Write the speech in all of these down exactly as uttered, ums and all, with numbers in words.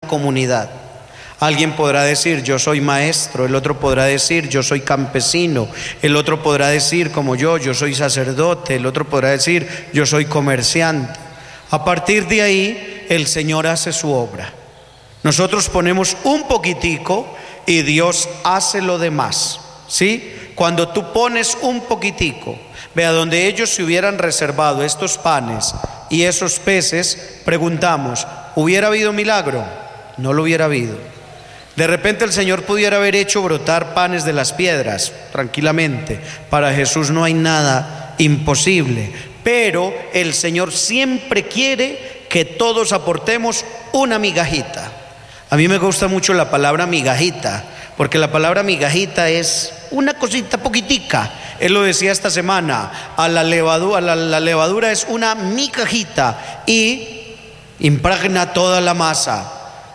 comunidad. Alguien podrá decir, yo soy maestro, el otro podrá decir, yo soy campesino, el otro podrá decir, como yo, yo soy sacerdote, el otro podrá decir, yo soy comerciante. A partir de ahí, el Señor hace su obra. Nosotros ponemos un poquitico y Dios hace lo demás, ¿sí? Cuando tú pones un poquitico, vea, donde ellos se hubieran reservado estos panes y esos peces, preguntamos, ¿hubiera habido milagro? No lo hubiera habido. De repente el Señor pudiera haber hecho brotar panes de las piedras, tranquilamente. Para Jesús no hay nada imposible, pero el Señor siempre quiere que todos aportemos una migajita. A mí me gusta mucho la palabra migajita, porque la palabra migajita es una cosita poquitica. Él lo decía esta semana, a la levadura, la, la levadura es una migajita y impregna toda la masa.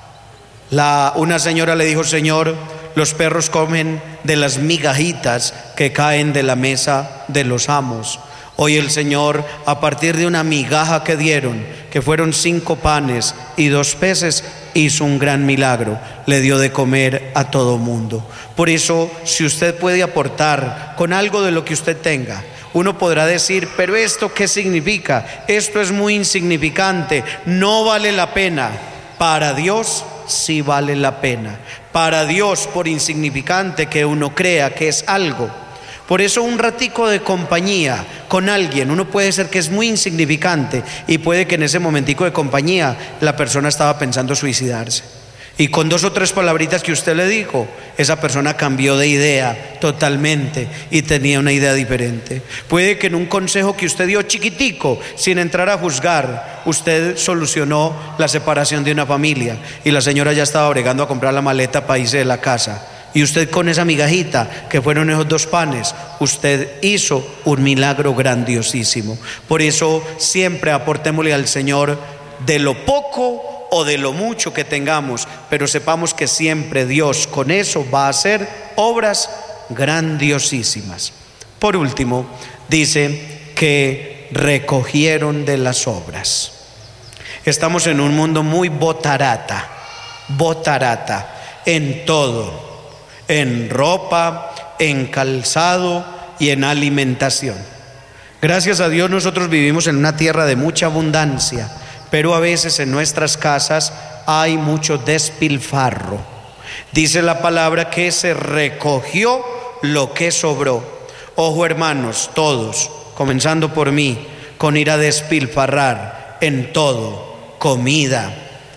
La, una señora le dijo, Señor, los perros comen de las migajitas que caen de la mesa de los amos. Hoy el Señor, a partir de una migaja que dieron, que fueron cinco panes y dos peces, hizo un gran milagro, le dio de comer a todo mundo. Por eso, si usted puede aportar con algo de lo que usted tenga, uno podrá decir, pero ¿esto qué significa? Esto es muy insignificante, no vale la pena. Para Dios sí vale la pena. Para Dios, por insignificante que uno crea que es algo. Por eso un ratico de compañía con alguien, uno puede ser que es muy insignificante y puede que en ese momentico de compañía la persona estaba pensando suicidarse. Y con dos o tres palabritas que usted le dijo, esa persona cambió de idea totalmente y tenía una idea diferente. Puede que en un consejo que usted dio chiquitico, sin entrar a juzgar, usted solucionó la separación de una familia y la señora ya estaba bregando a comprar la maleta para irse de la casa. Y usted con esa migajita, que fueron esos dos panes, usted hizo un milagro grandiosísimo. Por eso siempre aportémosle al Señor de lo poco o de lo mucho que tengamos, pero sepamos que siempre Dios con eso va a hacer obras grandiosísimas. Por último, dice que recogieron de las obras. Estamos en un mundo muy botarata, botarata en todo, en ropa, en calzado y en alimentación. Gracias a Dios nosotros vivimos en una tierra de mucha abundancia, pero a veces en nuestras casas hay mucho despilfarro. Dice la palabra que se recogió lo que sobró. Ojo, hermanos, todos, comenzando por mí, con ir a despilfarrar en todo, comida,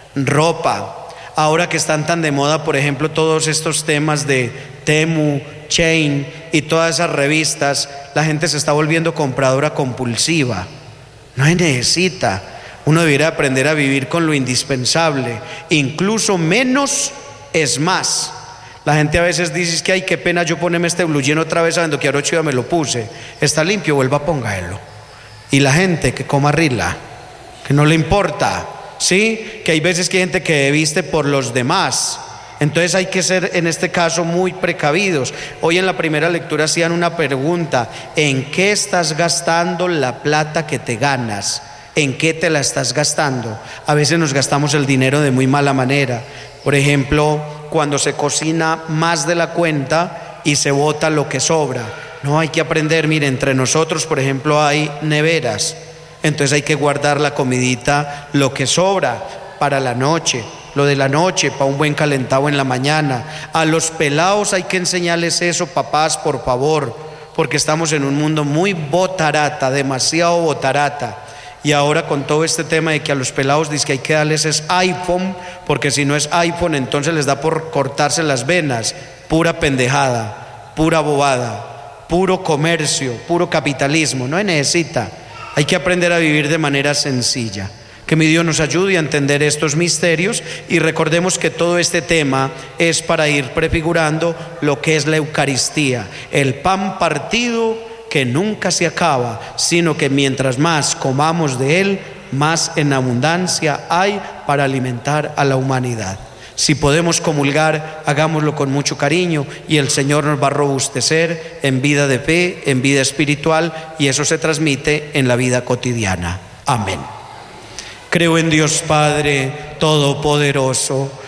ropa. Ahora que están tan de moda, por ejemplo, todos estos temas de Temu, Chain y todas esas revistas, la gente se está volviendo compradora compulsiva. No se necesita. Uno debería aprender a vivir con lo indispensable, incluso menos es más. La gente a veces dice que ay, qué pena yo ponerme este blue jean otra vez sabiendo que anoche ya me lo puse. Está limpio, vuelva a póngalo. Y la gente que coma rila, que no le importa, ¿sí? Que hay veces que hay gente que viste por los demás. Entonces hay que ser en este caso muy precavidos. Hoy en la primera lectura hacían una pregunta: ¿en qué estás gastando la plata que te ganas? ¿En qué te la estás gastando? A veces nos gastamos el dinero de muy mala manera. Por ejemplo, cuando se cocina más de la cuenta y se bota lo que sobra. No, hay que aprender, mire, entre nosotros, por ejemplo, hay neveras. Entonces hay que guardar la comidita, lo que sobra para la noche, lo de la noche, para un buen calentado en la mañana. A los pelados hay que enseñarles eso, papás, por favor, porque estamos en un mundo muy botarata, demasiado botarata. Y ahora con todo este tema de que a los pelados dice que hay que darles es iPhone, porque si no es iPhone entonces les da por cortarse las venas. Pura pendejada, pura bobada, puro comercio, puro capitalismo. No se necesita. Hay que aprender a vivir de manera sencilla. Que mi Dios nos ayude a entender estos misterios y recordemos que todo este tema es para ir prefigurando lo que es la Eucaristía, el pan partido que nunca se acaba, sino que mientras más comamos de él, más en abundancia hay para alimentar a la humanidad. Si podemos comulgar, hagámoslo con mucho cariño y el Señor nos va a robustecer en vida de fe, en vida espiritual, y eso se transmite en la vida cotidiana. Amén. Creo en Dios Padre Todopoderoso,